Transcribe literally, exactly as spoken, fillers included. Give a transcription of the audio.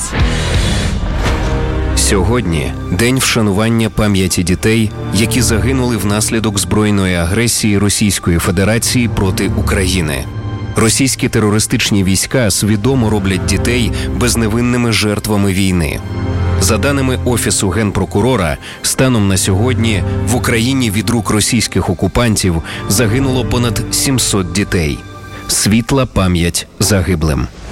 Сьогодні – день вшанування пам'яті дітей, які загинули внаслідок збройної агресії Російської Федерації проти України. Російські терористичні війська свідомо роблять дітей безневинними жертвами війни. За даними Офісу Генпрокурора, станом на сьогодні в Україні від рук російських окупантів загинуло понад сімсот дітей. Світла пам'ять загиблим.